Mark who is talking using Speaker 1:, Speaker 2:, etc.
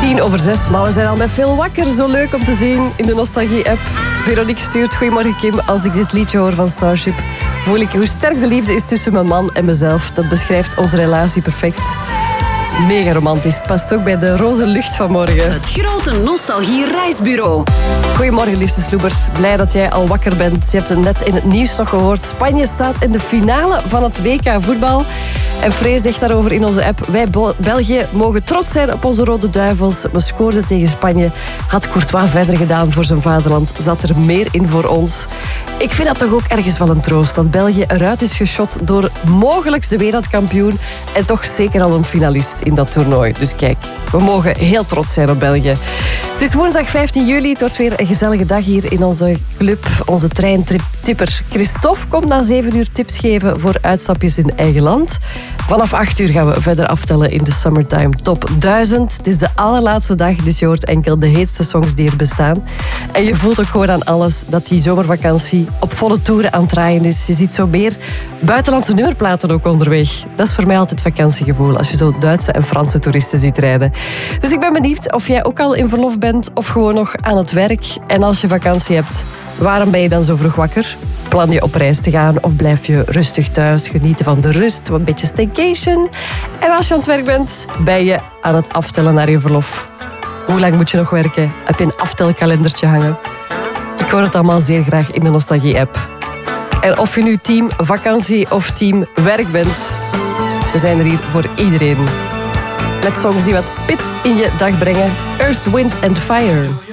Speaker 1: 5:10, maar we zijn al met veel wakker. Zo leuk om te zien in de Nostalgie-app. Veronique stuurt: goedemorgen Kim, als ik dit liedje hoor van Starship, voel ik hoe sterk de liefde is tussen mijn man en mezelf. Dat beschrijft onze relatie perfect. Mega romantisch. Het past ook bij de roze lucht van morgen.
Speaker 2: Het grote Nostalgie-reisbureau.
Speaker 1: Goedemorgen, liefste sloebers. Blij dat jij al wakker bent. Je hebt het net in het nieuws nog gehoord. Spanje staat in de finale van het WK voetbal. En Free zegt daarover in onze app: wij België mogen trots zijn op onze Rode Duivels. We scoorden tegen Spanje. Had Courtois verder gedaan voor zijn vaderland, zat er meer in voor ons. Ik vind dat toch ook ergens wel een troost dat België eruit is geschot door mogelijk de wereldkampioen en toch zeker al een finalist in dat toernooi. Dus kijk, we mogen heel trots zijn op België. Het is woensdag 15 juli. Het wordt weer een gezellige dag hier in onze club. Onze treintipper Christophe komt na 7 uur tips geven voor uitstapjes in eigen land. Vanaf 8 uur gaan we verder aftellen in de Summertime Top 1000. Het is de allerlaatste dag, dus je hoort enkel de heetste songs die er bestaan. En je voelt ook gewoon aan alles dat die zomervakantie op volle toeren aan het draaien is. Je ziet zo meer buitenlandse nummerplaten ook onderweg. Dat is voor mij altijd vakantiegevoel, als je zo Duitse en Franse toeristen ziet rijden. Dus ik ben benieuwd of jij ook al in verlof bent of gewoon nog aan het werk. En als je vakantie hebt, waarom ben je dan zo vroeg wakker? Plan je op reis te gaan of blijf je rustig thuis, genieten van de rust, een beetje staycation? En als je aan het werk bent, ben je aan het aftellen naar je verlof. Hoe lang moet je nog werken? Heb je een aftelkalendertje hangen? Ik hoor het allemaal zeer graag in de Nostalgie-app. En of je nu team vakantie of team werk bent, we zijn er hier voor iedereen. Met songs die wat pit in je dag brengen. Earth, Wind and Fire.